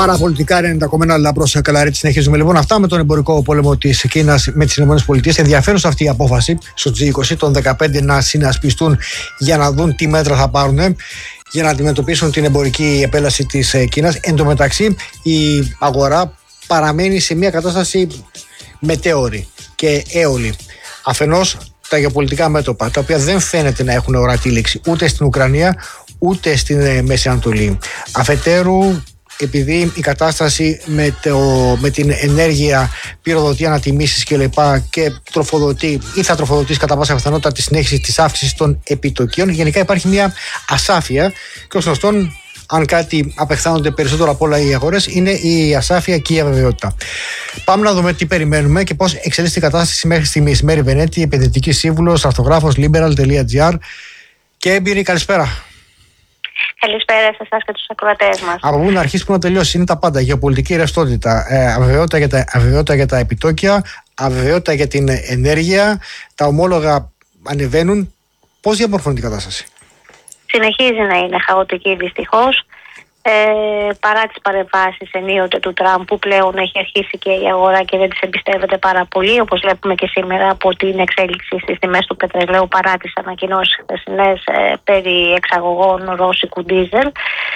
Παραπολιτικά 90,1 Λαμπρός Καλαρίτη. Συνεχίζουμε λοιπόν αυτά με τον εμπορικό πόλεμο της Κίνας με τις ΗΠΑ. Ενδιαφέρουσα αυτή η απόφαση στο G20 των 15 να συνασπιστούν για να δουν τι μέτρα θα πάρουν για να αντιμετωπίσουν την εμπορική επέλαση της Κίνας. Εν τω μεταξύ, η αγορά παραμένει σε μια κατάσταση μετέωρη και έολη. Αφενός, τα γεωπολιτικά μέτωπα, τα οποία δεν φαίνεται να έχουν ορατή λήξη ούτε στην Ουκρανία ούτε στην Μέση Ανατολή. Αφετέρου, επειδή η κατάσταση με την ενέργεια πυροδοτεί ανατιμήσεις και λοιπά και τροφοδοτεί ή θα τροφοδοτήσει κατά πάσα πιθανότητα τη συνέχιση της αύξησης των επιτοκίων, γενικά υπάρχει μια ασάφεια και ως γνωστόν, αν κάτι απεχθάνονται περισσότερο από όλα οι αγορές, είναι η ασάφεια και η αβεβαιότητα. Πάμε να δούμε τι περιμένουμε και πώς εξελίσσεται η κατάσταση μέχρι στιγμής. Μέρη Βενέτη, επενδυτική σύμβουλος, αρθογράφος, liberal.gr. Και έμπειρη, καλησπέρα. Καλησπέρα σε εσάς και τους ακροατές μας. Από πού να αρχίσει, πού να τελειώσει, είναι τα πάντα. Γεωπολιτική ρευστότητα, αβεβαιότητα για τα επιτόκια, αβεβαιότητα για την ενέργεια, τα ομόλογα ανεβαίνουν. Πώς διαμορφώνει την κατάσταση? Συνεχίζει να είναι χαοτική δυστυχώς. Παρά τις παρεμβάσεις ενίοτε του Τραμπ, που πλέον έχει αρχίσει και η αγορά και δεν τις εμπιστεύεται πάρα πολύ, όπως βλέπουμε και σήμερα από την εξέλιξη στις τιμές του πετρελαίου, παρά τις ανακοινώσεις χθεσινές περί εξαγωγών ρώσικου ντίζελ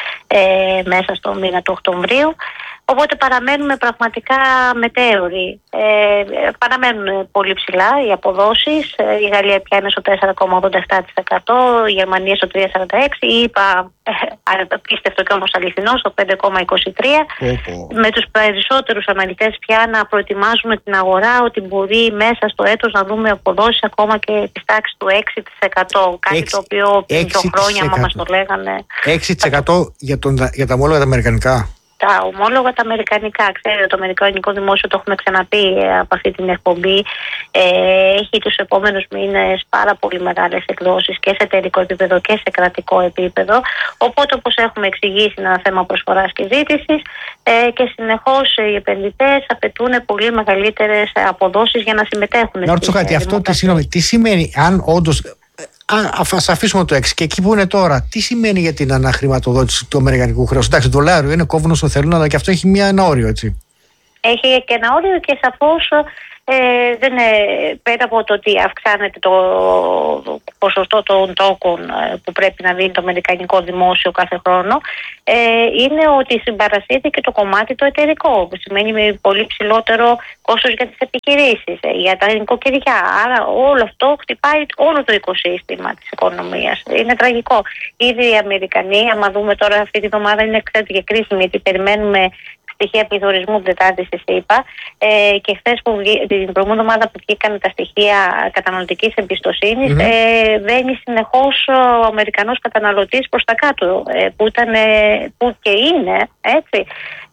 μέσα στο μήνα του Οκτωβρίου. Οπότε παραμένουμε πραγματικά μετέωροι. Παραμένουν πολύ ψηλά οι αποδόσεις. Η Γαλλία πιάνει στο 4,87%, η Γερμανία στο 3,46%, η ΗΠΑ, απίστευτο και όμως αληθινό, στο 5,23%. Με τους περισσότερους αναλυτές πια να προετοιμάζουμε την αγορά ότι μπορεί μέσα στο έτος να δούμε αποδόσεις ακόμα και της τάξης του 6%. Κάτι το οποίο πριν 2 χρόνια μας το λέγανε. 6% για τα ομόλογα τα αμερικανικά. Τα ομόλογα τα αμερικανικά, ξέρετε, το αμερικανικό δημόσιο, το έχουμε ξαναπεί από αυτή την εκπομπή, έχει τους επόμενους μήνες πάρα πολύ μεγάλες εκδόσεις και σε εταιρικό επίπεδο και σε κρατικό επίπεδο. Οπότε, όπως έχουμε εξηγήσει, είναι ένα θέμα προσφοράς και ζήτησης και συνεχώς οι επενδυτές απαιτούν πολύ μεγαλύτερες αποδόσεις για να συμμετέχουν. Να ρωτήσω κάτι, αυτό τι σημαίνει, αν όντως. Ας αφήσουμε το 6 και εκεί που είναι τώρα, τι σημαίνει για την αναχρηματοδότηση του αμερικανικού χρέους? Εντάξει, το δολάριο είναι κόβουν όσο θέλουν, αλλά και αυτό έχει ένα όριο, έτσι. Έχει και ένα όριο και σαφώς δεν πέρα από το ότι αυξάνεται το ποσοστό των τόκων που πρέπει να δίνει το αμερικανικό δημόσιο κάθε χρόνο, είναι ότι συμπαρασύρεται και το κομμάτι το εταιρικό, που σημαίνει πολύ ψηλότερο κόστος για τις επιχειρήσεις, για τα νοικοκυριά. Άρα όλο αυτό χτυπάει όλο το οικοσύστημα της οικονομίας. Είναι τραγικό. Ήδη οι Αμερικανοί, άμα δούμε τώρα αυτή τη βδομάδα, είναι εξαιρετικά κρίσιμη, γιατί περιμένουμε στοιχεία πληθωρισμού την Τετάρτη στη ΣΥΠΑ και χθες την προηγούμενη εβδομάδα που βγήκαν τα στοιχεία καταναλωτικής εμπιστοσύνης, βαίνει συνεχώς ο Αμερικανός καταναλωτής προς τα κάτω, που και είναι, έτσι,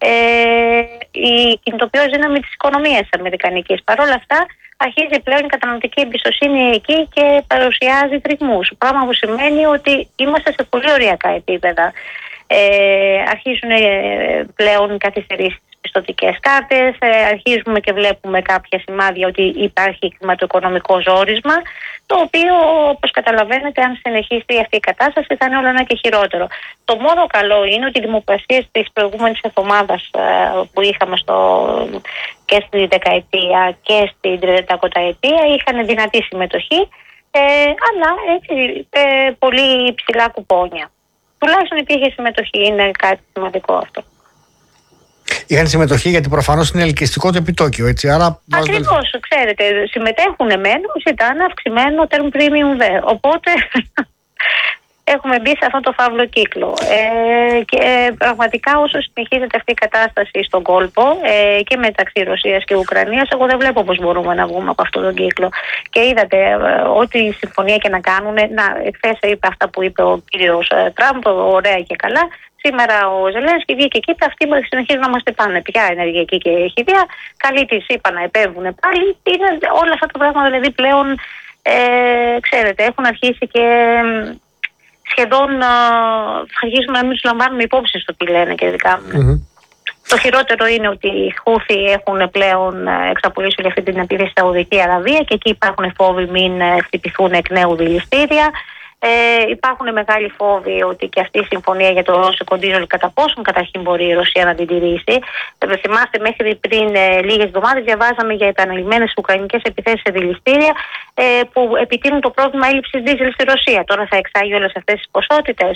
η κινητοποιός δύναμη της οικονομίας της αμερικανικής. Παρ' όλα αυτά, αρχίζει πλέον η καταναλωτική εμπιστοσύνη εκεί και παρουσιάζει τριγμούς. Πράγμα που σημαίνει ότι είμαστε σε πολύ ωριακά επίπεδα. Αρχίζουν πλέον οι καθυστερήσεις στις πιστωτικές κάρτες, αρχίζουμε και βλέπουμε κάποια σημάδια ότι υπάρχει χρηματοοικονομικό ζόρισμα, το οποίο, όπως καταλαβαίνετε, αν συνεχίσει αυτή η κατάσταση θα είναι όλο ένα και χειρότερο. Το μόνο καλό είναι ότι οι δημοπρασίες της προηγούμενης εβδομάδας που είχαμε και στη δεκαετία και στην 30ετία είχαν δυνατή συμμετοχή, αλλά έτσι πολύ ψηλά κουπόνια. Τουλάχιστον υπήρχε συμμετοχή, είναι κάτι σημαντικό αυτό. Είχαν συμμετοχή γιατί προφανώς είναι ελκυστικό το επιτόκιο, έτσι. Ακριβώς, ξέρετε, συμμετέχουν μεν, ζητάνε αυξημένο term premium δε. Οπότε έχουμε μπει σε αυτό το φαύλο κύκλο. Και πραγματικά όσο συνεχίζεται αυτή η κατάσταση στον κόλπο και μεταξύ Ρωσίας και Ουκρανίας, εγώ δεν βλέπω πώς μπορούμε να βγούμε από αυτόν τον κύκλο. Και είδατε ό,τι συμφωνία και να κάνουν, εχθές είπε αυτά που είπε ο κύριος Τραμπ, ωραία και καλά. Σήμερα ο Ζελένσκι βγήκε και είπε: αυτοί συνεχίζουν να μας τυπάνε πια ενεργειακή και χιδεία. Καλή της είπα να επέμβουν πάλι. Είναι όλα αυτά τα πράγματα δηλαδή πλέον, ξέρετε, έχουν αρχίσει και σχεδόν αρχίζουμε να μην τους λαμβάνουμε υπόψη στο τι λένε και δικά μου. Το χειρότερο είναι ότι οι Χούθοι έχουν πλέον εξαπολύσει όλη αυτή την επίθεση στη Σαουδική Αραβία και εκεί υπάρχουν φόβοι μην χτυπηθούν εκ νέου δηληστήρια. Υπάρχουν μεγάλοι φόβοι ότι και αυτή η συμφωνία για το ρώσικο ντίζελ κατά πόσον καταρχήν μπορεί η Ρωσία να την τηρήσει. Θυμάστε, μέχρι πριν λίγες εβδομάδες διαβάζαμε για επαναλημμένες ουκρανικές επιθέσεις σε δηληστήρια που επιτείνουν το πρόβλημα έλλειψης ντίζελ στη Ρωσία. Τώρα θα εξάγει όλες αυτές τις ποσότητες.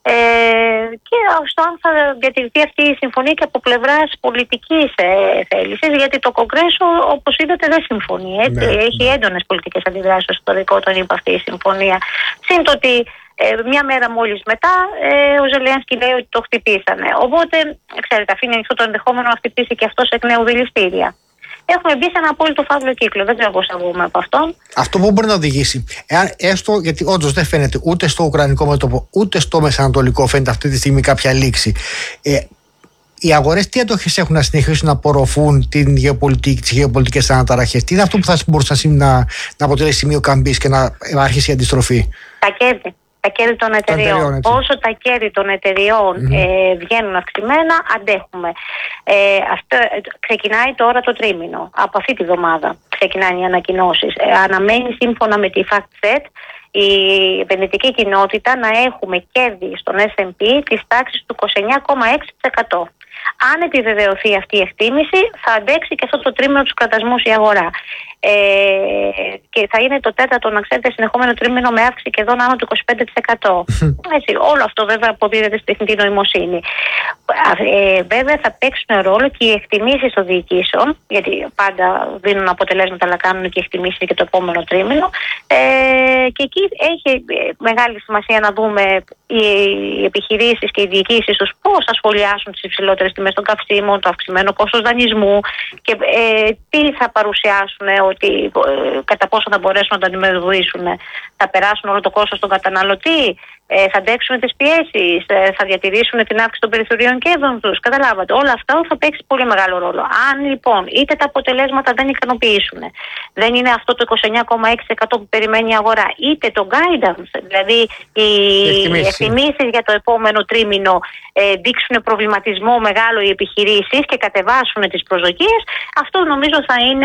Και στο αν θα διατηρηθεί αυτή η συμφωνία και από πλευράς πολιτικής θέλησης, γιατί το Κογκρέσο, όπως είδατε, δεν συμφωνεί. Έχει έντονες πολιτικές αντιδράσεις στο εσωτερικό όταν είπε αυτή η συμφωνία. Συν το ότι μια μέρα μόλις μετά ο Ζελένσκι λέει ότι το χτυπήσανε. Οπότε, ξέρετε, αφήνει ανοιχτό το ενδεχόμενο να χτυπήσει και αυτός εκ νέου δηληστήρια. Έχουμε μπει σε ένα απόλυτο φαύλο κύκλο. Δεν ξέρω πώς θα βγούμε από αυτόν. Αυτό που μπορεί να οδηγήσει, έστω γιατί όντως δεν φαίνεται ούτε στο ουκρανικό μέτωπο ούτε στο μεσανατολικό φαίνεται αυτή τη στιγμή κάποια λήξη. Οι αγορές τι αντοχές έχουν να συνεχίσουν να απορροφούν τις γεωπολιτικές αναταραχές? Τι είναι αυτό που θα μπορούσε να αποτελέσει σημείο καμπής και να αρχίσει η αντιστροφή? Τα κέρδη των εταιριών. Όσο τα κέρδη των εταιριών βγαίνουν αυξημένα, αντέχουμε. Αυτό ξεκινάει τώρα το τρίμηνο. Από αυτή τη βδομάδα ξεκινάνε οι ανακοινώσεις. Αναμένει σύμφωνα με τη FactSet η επενδυτική κοινότητα να έχουμε κέρδη στον S&P της τάξης του 29,6%. Αν επιβεβαιωθεί αυτή η εκτίμηση, θα αντέξει και αυτό το τρίμηνο τους κρατασμούς η αγορά. Και θα είναι το τέταρτο, να ξέρετε, συνεχόμενο τρίμηνο με αύξηση και εδώ άνω του 25%. Έτσι, όλο αυτό βέβαια αποδίδεται στη τεχνητή νοημοσύνη. Βέβαια θα παίξουν ρόλο και οι εκτιμήσεις των διοικήσεων, γιατί πάντα δίνουν αποτελέσματα, αλλά κάνουν και εκτιμήσεις και το επόμενο τρίμηνο. Και εκεί έχει μεγάλη σημασία να δούμε οι επιχειρήσεις και οι διοικήσεις τους πώς θα σχολιάσουν τις υψηλότερες τιμές των καυσίμων, το αυξημένο κόστος δανεισμού και τι θα παρουσιάσουν, ότι κατά πόσο θα μπορέσουν να το αντιμετωπίσουν. Θα περάσουν όλο το κόστος στον καταναλωτή, θα αντέξουν τις πιέσεις, θα διατηρήσουν την αύξηση των περιθωρίων κέρδων τους. Καταλάβατε, όλα αυτά θα παίξει πολύ μεγάλο ρόλο. Αν λοιπόν είτε τα αποτελέσματα δεν ικανοποιήσουν, δεν είναι αυτό το 29,6% που περιμένει η αγορά, είτε το guidance, δηλαδή οι εκτιμήσεις για το επόμενο τρίμηνο δείξουν προβληματισμό μεγάλο οι επιχειρήσεις και κατεβάσουν τις προσδοκίες, αυτό νομίζω θα είναι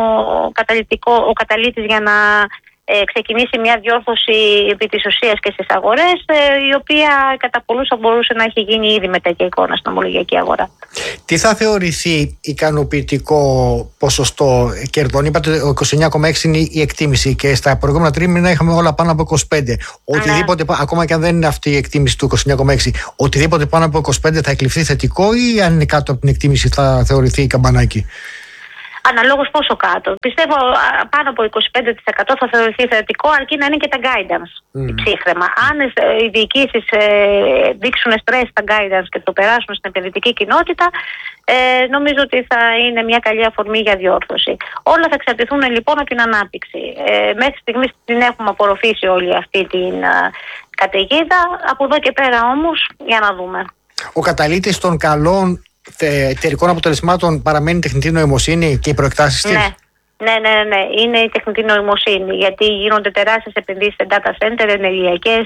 ο καταλύτης για να ξεκινήσει μια διόρθωση επί της ουσίας και στις αγορές, η οποία κατά πολλούς θα μπορούσε να έχει γίνει ήδη με τέτοια εικόνα στην ομολογιακή αγορά. Τι θα θεωρηθεί ικανοποιητικό ποσοστό κερδών? Είπατε ότι 29,6 είναι η εκτίμηση και στα προηγούμενα τρίμηνα είχαμε όλα πάνω από 25. Οτιδήποτε, ακόμα και αν δεν είναι αυτή η εκτίμηση του 29,6, οτιδήποτε πάνω από 25 θα εκλειφθεί θετικό, ή αν είναι κάτω από την εκτίμηση θα θεωρηθεί καμπανάκι? Αναλόγως πόσο κάτω. Πιστεύω πάνω από 25% θα θεωρηθεί θετικό, αρκεί να είναι και τα guidance ψύχρεμα. Αν οι διοικήσεις δείξουν στρες στα guidance και το περάσουν στην επενδυτική κοινότητα, νομίζω ότι θα είναι μια καλή αφορμή για διόρθωση. Όλα θα εξαρτηθούν λοιπόν από την ανάπτυξη. Μέχρι στιγμής την έχουμε απορροφήσει όλη αυτή την καταιγίδα. Από εδώ και πέρα όμως, για να δούμε. Ο καταλύτης των καλών εταιρικών αποτελεσμάτων παραμένει η τεχνητή νοημοσύνη και οι προεκτάσεις της? Ναι. Είναι η τεχνητή νοημοσύνη, γιατί γίνονται τεράστιες επενδύσεις σε data center, ενεργειακές,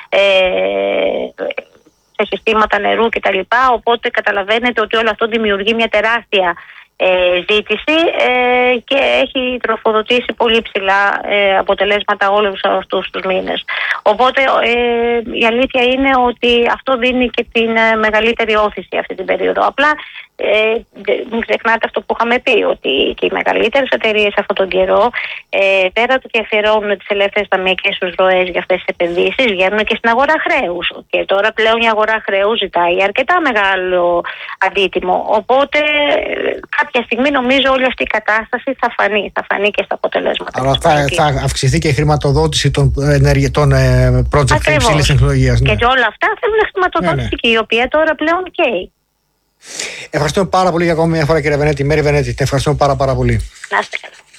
σε συστήματα νερού κτλ. Οπότε καταλαβαίνετε ότι όλο αυτό δημιουργεί μια τεράστια ζήτηση και έχει τροφοδοτήσει πολύ ψηλά αποτελέσματα όλους αυτούς τους μήνες. Οπότε η αλήθεια είναι ότι αυτό δίνει και την μεγαλύτερη όθηση αυτή την περίοδο. Απλά μην ξεχνάτε αυτό που είχαμε πει, ότι και οι μεγαλύτερες εταιρείες αυτόν τον καιρό, πέρα του ότι αφιερώνουν τις ελεύθερες ταμειακές τους ροές για αυτές τις επενδύσεις, βγαίνουν και στην αγορά χρέους. Και τώρα πλέον η αγορά χρέους ζητάει αρκετά μεγάλο αντίτιμο. Οπότε κάποια στιγμή νομίζω όλη αυτή η κατάσταση θα φανεί και στα αποτελέσματα. Αλλά θα αυξηθεί και η χρηματοδότηση των project υψηλής τεχνολογίας. Και όλα αυτά θέλουν χρηματοδότηση και η οποία τώρα πλέον καίει. Ευχαριστούμε πάρα πολύ για ακόμη μια φορά, κύριε Βενέτη. Μέρη Βενέτη, ευχαριστούμε πάρα πολύ. Να είστε καλά.